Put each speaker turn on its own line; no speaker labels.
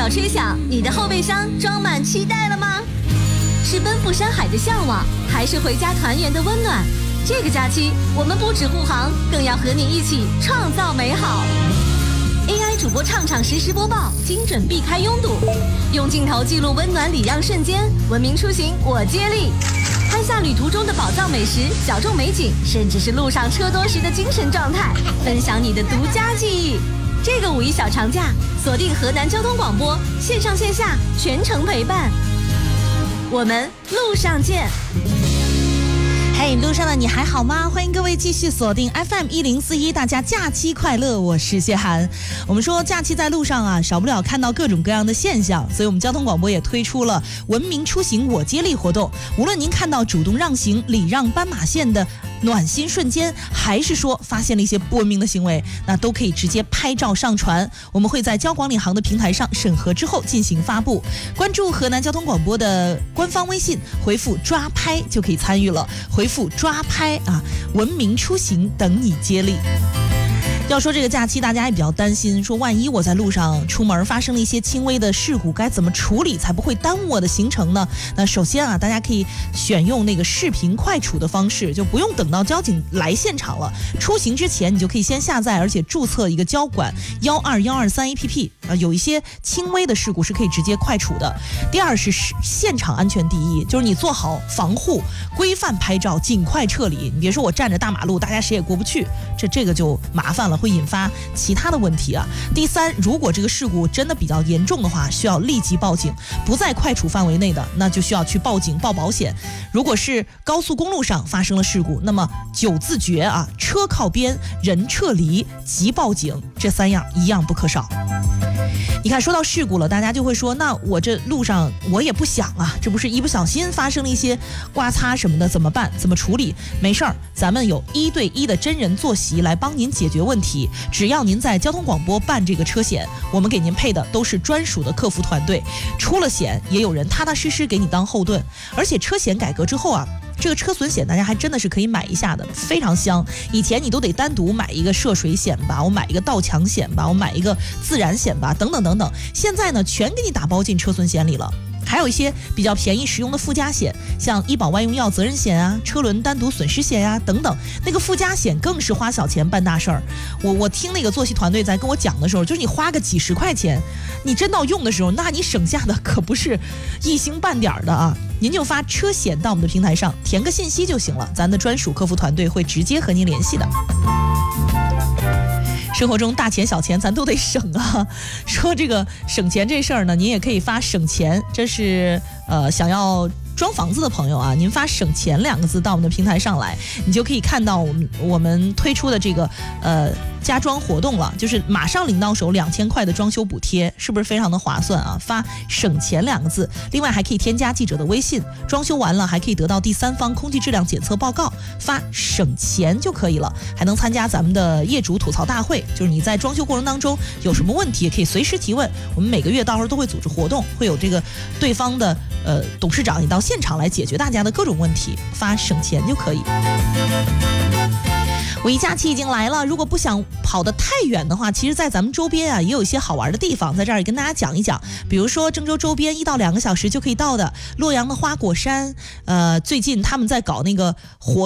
角吹响，你的后备箱装满期待了吗？是奔赴山海的向往，还是回家团圆的温暖？这个假期，我们不止护航，更要和你一起创造美好。AI 主播畅畅实时播报，精准避开拥堵，用镜头记录温暖礼让瞬间，文明出行我接力。拍下旅途中的宝藏美食、小众美景，甚至是路上车多时的精神状态，分享你的独家记忆。这个五一小长假，锁定河南交通广播，线上线下全程陪伴。我们路上见。
嘿，路上的你还好吗？欢迎各位继续锁定 FM1041，大家假期快乐，我是谢涵。我们说假期在路上啊，少不了看到各种各样的现象，所以我们交通广播也推出了文明出行我接力活动。无论您看到主动让行、礼让斑马线的暖心瞬间，还是说发现了一些不文明的行为，那都可以直接拍照上传，我们会在交广领航的平台上审核之后进行发布。关注河南交通广播的官方微信，回复抓拍就可以参与了，回复抓拍啊，文明出行等你接力。要说这个假期，大家也比较担心，说万一我在路上出门发生了一些轻微的事故，该怎么处理才不会耽误我的行程呢？那首先啊，大家可以选用那个视频快处的方式，就不用等到交警来现场了，出行之前你就可以先下载而且注册一个交管12123 APP 啊，有一些轻微的事故是可以直接快处的。第二是现场安全第一，就是你做好防护，规范拍照，尽快撤离。你别说我站着大马路，大家谁也过不去，这个就麻烦了，会引发其他的问题啊。第三，如果这个事故真的比较严重的话，需要立即报警，不在快处范围内的，那就需要去报警报保险。如果是高速公路上发生了事故，那么9字诀啊，车靠边，人撤离，即报警，这3样一样不可少。你看，说到事故了，大家就会说，那我这路上我也不想啊，这不是一不小心发生了一些刮擦什么的，怎么办？怎么处理？没事儿，咱们有1对1的真人坐席来帮您解决问题。只要您在交通广播办这个车险，我们给您配的都是专属的客服团队，出了险也有人踏踏实实给你当后盾。而且车险改革之后啊，这个车损险大家还真的是可以买一下的，非常香。以前你都得单独买一个涉水险吧，我买一个盗抢险吧，我买一个自燃险吧，等等等等。现在呢，全给你打包进车损险里了。还有一些比较便宜实用的附加险，像医保万用药责任险啊、车轮单独损失险啊等等。那个附加险更是花小钱办大事儿。我听那个坐席团队在跟我讲的时候，就是你花个几十块钱，你真到用的时候，那你省下的可不是一星半点的啊！您就发车险到我们的平台上，填个信息就行了，咱的专属客服团队会直接和您联系的。生活中大钱小钱咱都得省啊。说这个省钱这事儿呢，您也可以发省钱，这是想要装房子的朋友啊，您发省钱2个字到我们的平台上来，你就可以看到我们推出的这个家装活动了，就是马上领到手2000块的装修补贴，是不是非常的划算啊？发省钱2个字，另外还可以添加记者的微信，装修完了还可以得到第3方空气质量检测报告，发省钱就可以了，还能参加咱们的业主吐槽大会，就是你在装修过程当中有什么问题，可以随时提问，我们每个月到时候都会组织活动，会有这个对方的董事长也到现场来解决大家的各种问题，发省钱就可以。五一假期已经来了，如果不想跑得太远的话，其实在咱们周边啊也有一些好玩的地方，在这儿也跟大家讲一讲。比如说郑州周边1到2个小时就可以到的洛阳的花果山，最近他们在搞那个活